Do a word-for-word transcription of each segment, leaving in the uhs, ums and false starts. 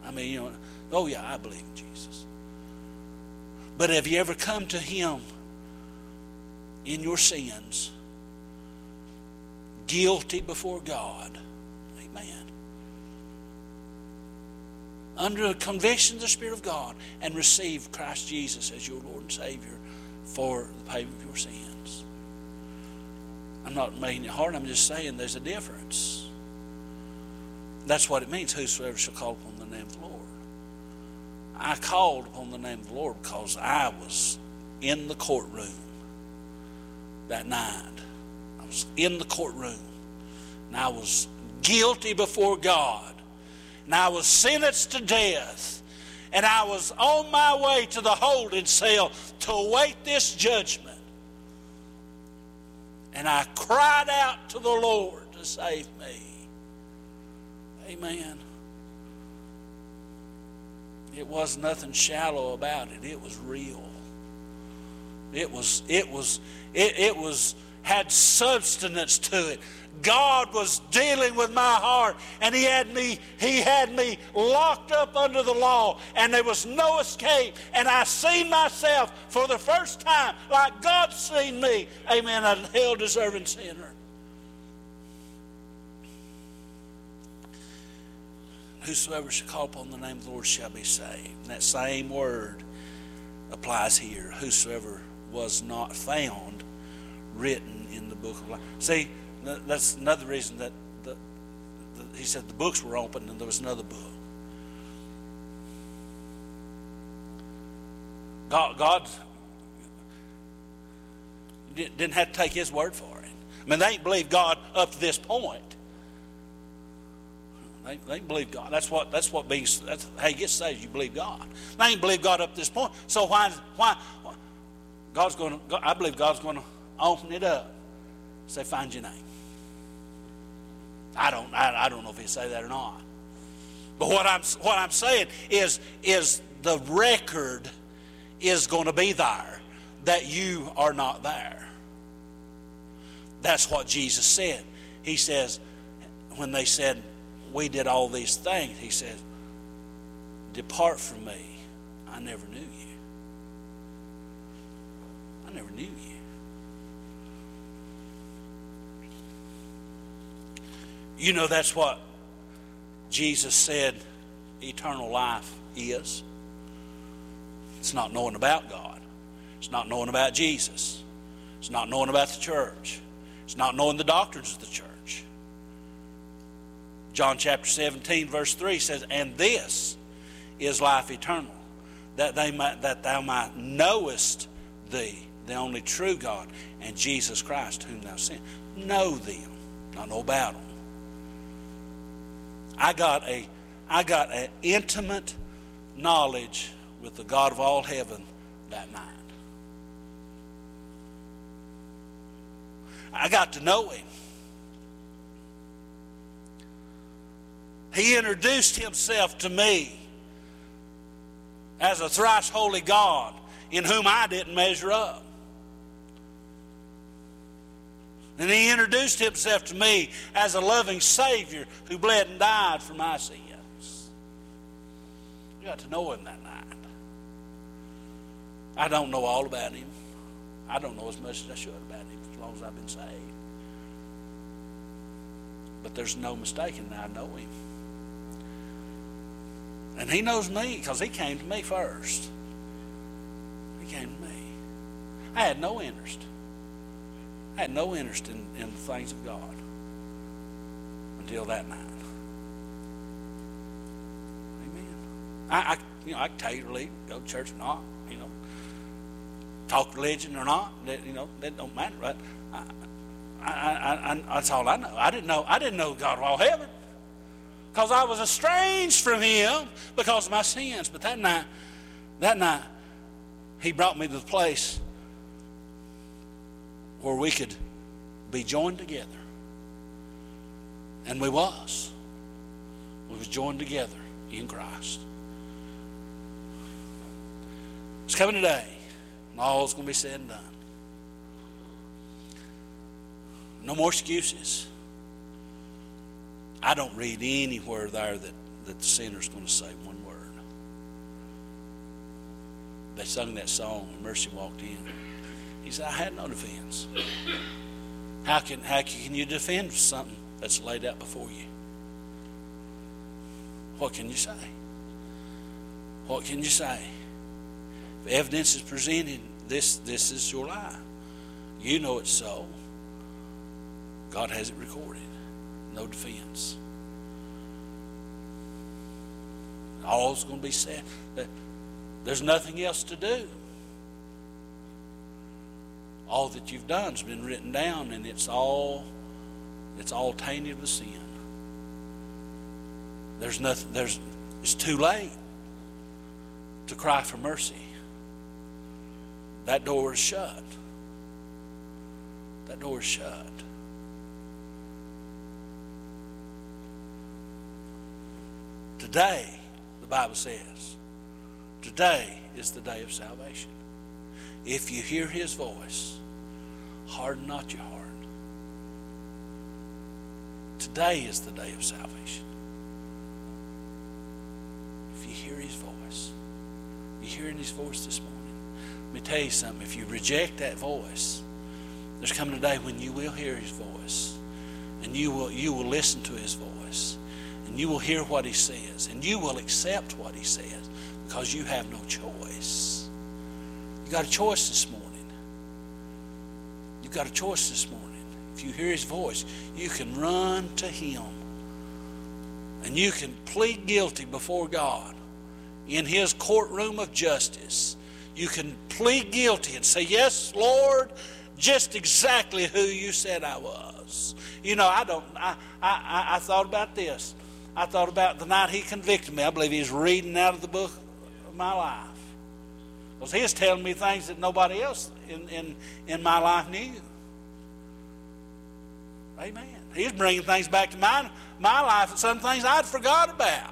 I mean, you know, oh yeah, I believe in Jesus. But have you ever come to him in your sins, guilty before God? Amen. Under a conviction of the Spirit of God, and receive Christ Jesus as your Lord and Savior for the payment of your sins. I'm not making it hard. I'm just saying there's a difference. That's what it means, whosoever shall call upon the name of the Lord. I called upon the name of the Lord because I was in the courtroom that night. I was in the courtroom, and I was guilty before God, and I was sentenced to death, and I was on my way to the holding cell to await this judgment. And I cried out to the Lord to save me. Amen. It was nothing shallow about it. It was real. It was, it was, it, it was, had substance to it. God was dealing with my heart, and he had me, he had me locked up under the law, and there was no escape. And I seen myself for the first time like God seen me. Amen. A hell-deserving sinner. Whosoever shall call upon the name of the Lord shall be saved. And that same word applies here. Whosoever was not found written in the book of life. See, that's another reason that the, the, he said the books were open and there was another book. God, God didn't have to take his word for it. I mean, they ain't believed God up to this point. They, they believe God. That's what that's what being that's how you get saved. You believe God. They ain't believe God up to this point. So why why, why God's going to? I believe God's going to open it up. Say, find your name. I don't I, I don't know if he'll say that or not. But what I'm what I'm saying is is the record is going to be there that you are not there. That's what Jesus said. He says when they said, we did all these things, he said, depart from me, I never knew you. I never knew you. You know, that's what Jesus said eternal life is. It's not knowing about God. It's not knowing about Jesus. It's not knowing about the church. It's not knowing the doctrines of the church. John chapter seventeen verse three says, and this is life eternal, that they might, that thou might knowest thee, the only true God, and Jesus Christ whom thou sent. Know them, not know about them. I got a I got an intimate knowledge with the God of all heaven that night. I got to know him. He introduced himself to me as a thrice holy God in whom I didn't measure up. And he introduced himself to me as a loving Savior who bled and died for my sins. I got to know him that night. I don't know all about him. I don't know as much as I should about him as long as I've been saved. But there's no mistaking that I know him. And he knows me because he came to me first. He came to me. I had no interest. I had no interest in, in the things of God until that night. Amen. I, I you know, I can tell you to leave, go to church or not, you know, talk religion or not, that, you know, that don't matter. But I, I, I, I, that's all I know. I didn't know. I didn't know God of all heaven. Because I was estranged from him because of my sins. But that night, that night, he brought me to the place where we could be joined together. And we was. We was joined together in Christ. It's coming today, and all is going to be said and done. No more excuses. I don't read anywhere there that that the sinner's going to say one word. They sung that song when Mercy walked in. He said, I had no defense. How can, how can you defend something that's laid out before you? What can you say? What can you say? If evidence is presented, this, this is your lie. You know it's so. God has it recorded. No defense. All's going to be said. There's nothing else to do. All that you've done has been written down, and it's all it's all tainted with sin. There's nothing. There's it's too late to cry for mercy. That door is shut. That door is shut. Today, the Bible says, today is the day of salvation. If you hear his voice, harden not your heart. Today is the day of salvation. If you hear his voice, you're hearing his voice this morning. Let me tell you something. If you reject that voice, there's coming a day when you will hear his voice, and you will you will listen to his voice, and you will hear what he says, and you will accept what he says, because you have no choice. You got a choice this morning. You've got a choice this morning. If you hear his voice, you can run to him, and you can plead guilty before God in his courtroom of justice. You can plead guilty and say, yes, Lord, just exactly who you said I was. You know, I don't, I, I, I thought about this. I thought about the night he convicted me. I believe he was reading out of the book of my life. Because he was telling me things that nobody else in, in, in my life knew. Amen. He was bringing things back to my, my life and some things I'd forgot about.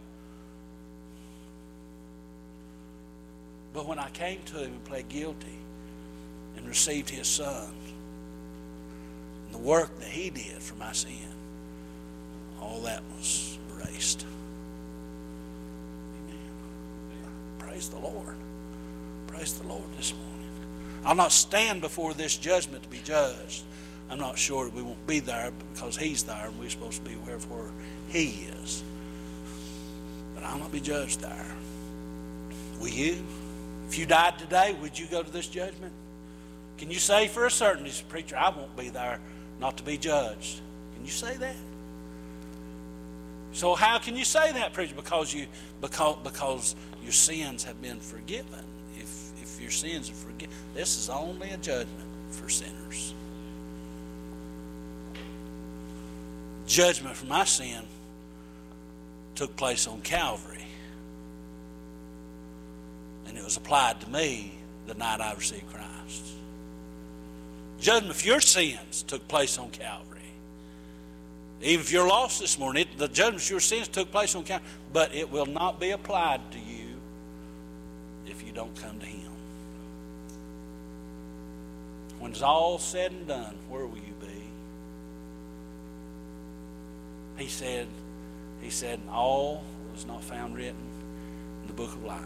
But when I came to him and pled guilty and received his son and the work that he did for my sin, all that was erased. Amen. Praise the Lord. Praise the Lord this morning. I'll not stand before this judgment to be judged. I'm not sure that we won't be there because he's there and we're supposed to be wherever he is. But I'll not be judged there. Will you? If you died today, would you go to this judgment? Can you say for a certainty, preacher, I won't be there not to be judged? Can you say that? So how can you say that, preacher? Because you because because your sins have been forgiven. If if your sins are forgiven, this is only a judgment for sinners. Judgment for my sin took place on Calvary. And it was applied to me the night I received Christ. Judgment for your sins took place on Calvary. Even if you're lost this morning, it, the judgment for your sins took place on Calvary. But it will not be applied to you if you don't come to him. When it's all said and done, where will you be? He said, he said, all was not found written in the book of life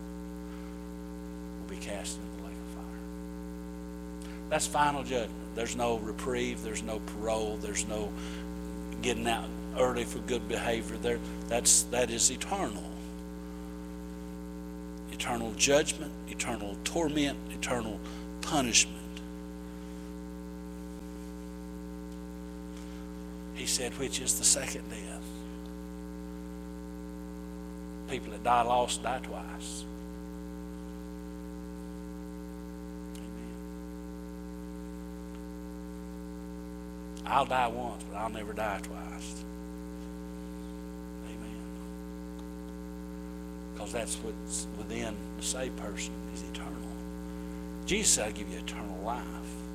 will be cast into the lake of fire. That's final judgment. There's no reprieve. There's no parole. There's no getting out early for good behavior. There, that's that is eternal. Eternal judgment, eternal torment, eternal punishment. He said, which is the second death. People that die lost die twice. Amen. I'll die once, but I'll never die twice. Amen. Because that's what's within the saved person is eternal. Jesus said, I'll give you eternal life.